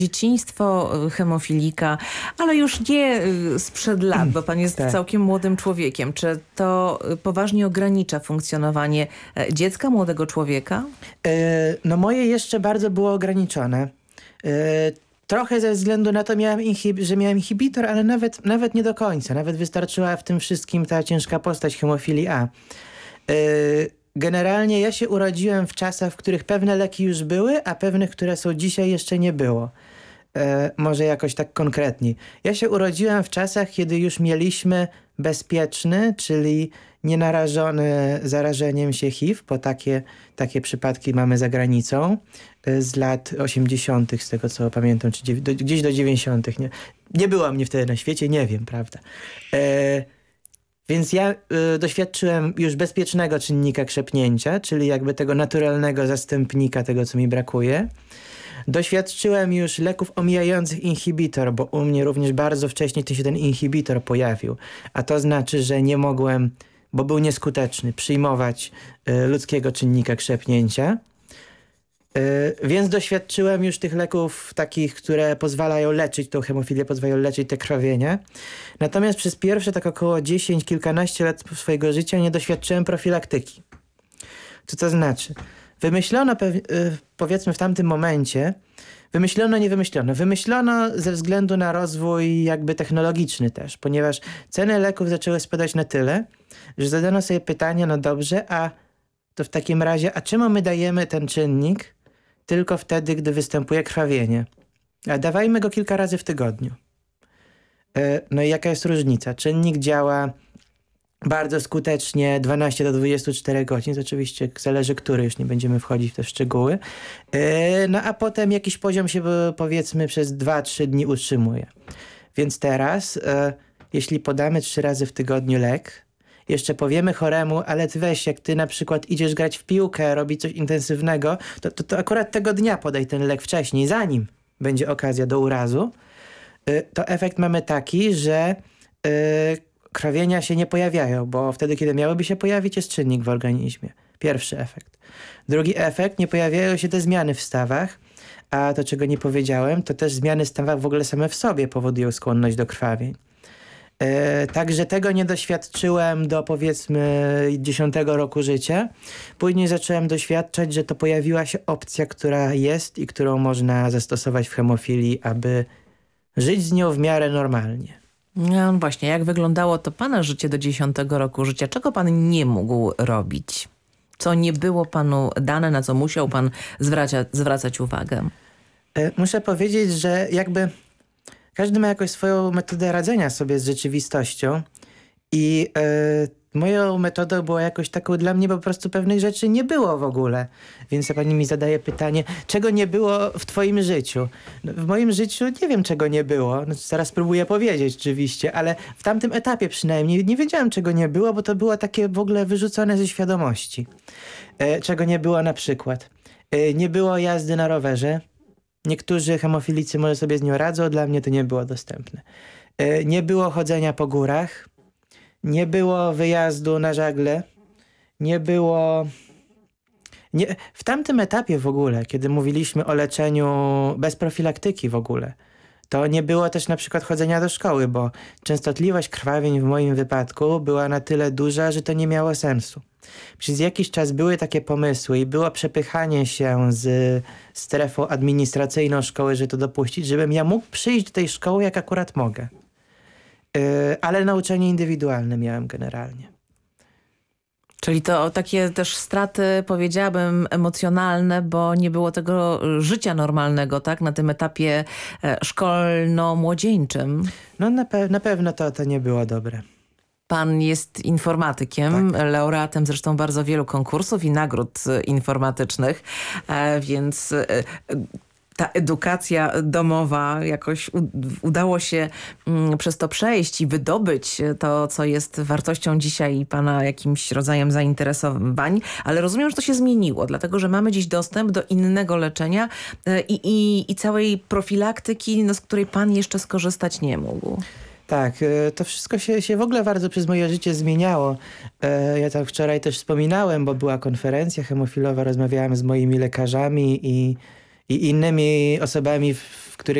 Dzieciństwo hemofilika, ale już nie sprzed lat, bo pan jest Tak. całkiem młodym człowiekiem. Czy to poważnie ogranicza funkcjonowanie dziecka, młodego człowieka? No moje jeszcze bardzo było ograniczone. Trochę ze względu na to, że miałem inhibitor, ale nawet nie do końca. Nawet wystarczyła w tym wszystkim ta ciężka postać hemofilii A. Generalnie ja się urodziłem w czasach, w których pewne leki już były, a pewnych, które są dzisiaj, jeszcze nie było. Może jakoś tak konkretniej. Ja się urodziłem w czasach, kiedy już mieliśmy bezpieczny, czyli nienarażony zarażeniem się HIV, bo takie przypadki mamy za granicą z lat 80., z tego co pamiętam, czy gdzieś do 90. Nie było mnie wtedy na świecie, nie wiem, prawda. Więc ja doświadczyłem już bezpiecznego czynnika krzepnięcia, czyli jakby tego naturalnego zastępnika tego, co mi brakuje. Doświadczyłem już leków omijających inhibitor, bo u mnie również bardzo wcześnie ten inhibitor pojawił. A to znaczy, że nie mogłem, bo był nieskuteczny, przyjmować ludzkiego czynnika krzepnięcia. Więc doświadczyłem już tych leków takich, które pozwalają leczyć tą hemofilię, pozwalają leczyć te krwawienia. Natomiast przez pierwsze tak około 10, kilkanaście lat swojego życia nie doświadczyłem profilaktyki. Co to znaczy? Wymyślono, powiedzmy w tamtym momencie, wymyślono ze względu na rozwój jakby technologiczny też, ponieważ ceny leków zaczęły spadać na tyle, że zadano sobie pytanie, no dobrze, a to w takim razie, a czemu my dajemy ten czynnik tylko wtedy, gdy występuje krwawienie? A dawajmy go kilka razy w tygodniu. No i jaka jest różnica? Czynnik działa bardzo skutecznie 12 do 24 godzin. To oczywiście zależy, który, już nie będziemy wchodzić w te szczegóły. No a potem jakiś poziom się powiedzmy przez 2-3 dni utrzymuje. Więc teraz, jeśli podamy 3 razy w tygodniu lek, jeszcze powiemy choremu, ale ty weź, jak ty na przykład idziesz grać w piłkę, robić coś intensywnego, to akurat tego dnia podaj ten lek wcześniej, zanim będzie okazja do urazu, to efekt mamy taki, że krwawienia się nie pojawiają, bo wtedy, kiedy miałyby się pojawić, jest czynnik w organizmie. Pierwszy efekt. Drugi efekt, nie pojawiają się te zmiany w stawach, a to, czego nie powiedziałem, to też zmiany w stawach w ogóle same w sobie powodują skłonność do krwawień. Także tego nie doświadczyłem do powiedzmy 10 roku życia. Później zacząłem doświadczać, że to pojawiła się opcja, która jest i którą można zastosować w hemofilii, aby żyć z nią w miarę normalnie. No właśnie, jak wyglądało to pana życie do 10 roku życia? Czego pan nie mógł robić? Co nie było panu dane, na co musiał pan zwracać uwagę? Muszę powiedzieć, że jakby każdy ma jakoś swoją metodę radzenia sobie z rzeczywistością i moją metodą była jakoś taką, dla mnie po prostu pewnych rzeczy nie było w ogóle. Więc pani mi zadaje pytanie, czego nie było w twoim życiu? No, w moim życiu nie wiem, czego nie było. No, zaraz spróbuję powiedzieć oczywiście, ale w tamtym etapie przynajmniej nie wiedziałem, czego nie było, bo to było takie w ogóle wyrzucone ze świadomości. Czego nie było na przykład? Nie było jazdy na rowerze. Niektórzy hemofilicy może sobie z nią radzą, dla mnie to nie było dostępne. Nie było chodzenia po górach, nie było wyjazdu na żagle, nie było... W tamtym etapie w ogóle, kiedy mówiliśmy o leczeniu bez profilaktyki w ogóle, to nie było też na przykład chodzenia do szkoły, bo częstotliwość krwawień w moim wypadku była na tyle duża, że to nie miało sensu. Przez jakiś czas były takie pomysły i było przepychanie się z strefą administracyjną szkoły, żeby to dopuścić, żebym ja mógł przyjść do tej szkoły, jak akurat mogę. Ale nauczanie indywidualne miałem generalnie. Czyli to takie też straty, powiedziałabym, emocjonalne, bo nie było tego życia normalnego, tak? Na tym etapie szkolno-młodzieńczym. No na pewno to nie było dobre. Pan jest informatykiem, tak, laureatem zresztą bardzo wielu konkursów i nagród informatycznych, więc ta edukacja domowa jakoś udało się przez to przejść i wydobyć to, co jest wartością dzisiaj pana jakimś rodzajem zainteresowań, ale rozumiem, że to się zmieniło, dlatego że mamy dziś dostęp do innego leczenia i całej profilaktyki, no, z której pan jeszcze skorzystać nie mógł. Tak, to wszystko się w ogóle bardzo przez moje życie zmieniało. Ja tak wczoraj też wspominałem, bo była konferencja hemofilowa, rozmawiałem z moimi lekarzami i i innymi osobami,